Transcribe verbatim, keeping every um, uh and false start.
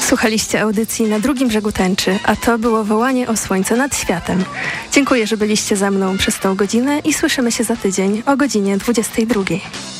Słuchaliście audycji Na drugim brzegu tęczy, a to było wołanie o słońce nad światem. Dziękuję, że byliście ze mną przez tą godzinę i słyszymy się za tydzień o godzinie dwudziestej drugiej.